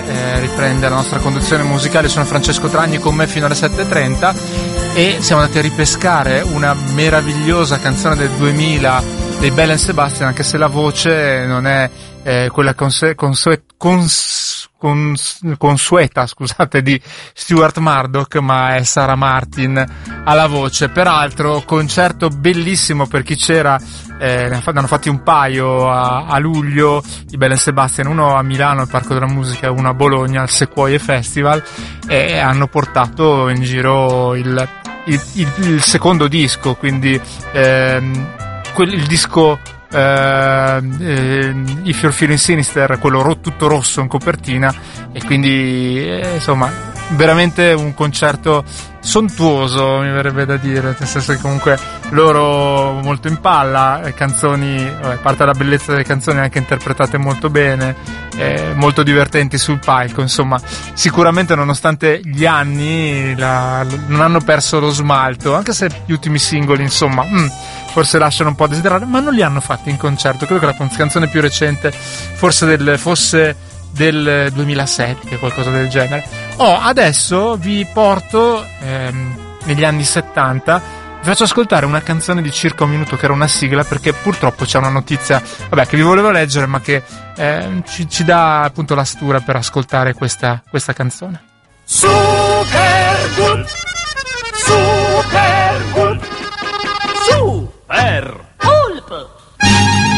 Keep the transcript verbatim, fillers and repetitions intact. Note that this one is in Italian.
eh, riprende la nostra conduzione musicale. Sono Francesco Tragni, con me fino alle sette e trenta, e siamo andati a ripescare una meravigliosa canzone del duemila dei Belle and Sebastian, anche se la voce non è eh, quella conse- consue- cons- cons- consueta, scusate, di Stuart Murdoch, ma è Sarah Martin alla voce. Peraltro concerto bellissimo per chi c'era, eh, ne hanno fatti un paio a, a luglio i Belle and Sebastian, uno a Milano al Parco della Musica e uno a Bologna al Sequoia Festival, e hanno portato in giro il, il, il, il secondo disco, quindi ehm, quel, il disco Uh, eh, If You're Feeling Sinister, quello ro- tutto rosso in copertina, e quindi eh, insomma veramente un concerto sontuoso, mi verrebbe da dire, nel senso che comunque loro molto in palla, eh, canzoni, vabbè, a parte la bellezza delle canzoni anche interpretate molto bene, eh, molto divertenti sul palco, insomma sicuramente nonostante gli anni la, non hanno perso lo smalto, anche se gli ultimi singoli insomma mm, forse lasciano un po' a desiderare, ma non li hanno fatti in concerto. Credo che la canzone più recente forse del, fosse del duemilasette, qualcosa del genere. Oh, adesso vi porto ehm, negli anni settanta, vi faccio ascoltare una canzone di circa un minuto che era una sigla, perché purtroppo c'è una notizia, vabbè, che vi volevo leggere, ma che eh, ci, ci dà appunto la stura per ascoltare questa, questa canzone. Super good, super good, super